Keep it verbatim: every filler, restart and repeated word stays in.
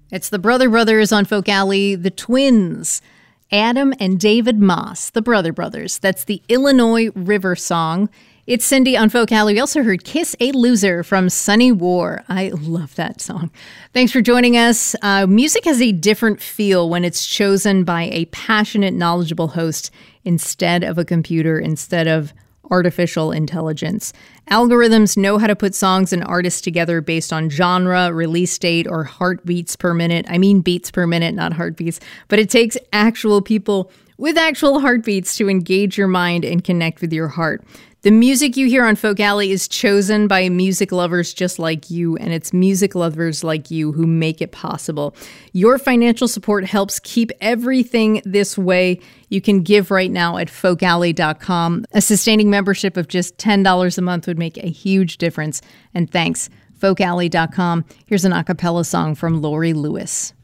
It's the Brother Brothers on Folk Alley, the twins, Adam and David Moss, the Brother Brothers. That's the Illinois River song. It's Cindy on Folk Alley. We also heard Kiss a Loser from Sunny War. I love that song. Thanks for joining us. Uh, music has a different feel when it's chosen by a passionate, knowledgeable host instead of a computer, instead of artificial intelligence. Algorithms know how to put songs and artists together based on genre, release date, or heartbeats per minute. I mean beats per minute, not heartbeats. But it takes actual people with actual heartbeats to engage your mind and connect with your heart. The music you hear on Folk Alley is chosen by music lovers just like you, and it's music lovers like you who make it possible. Your financial support helps keep everything this way. You can give right now at folk alley dot com. A sustaining membership of just ten dollars a month would make a huge difference. And thanks, folk alley dot com. Here's an a cappella song from Lori Lewis.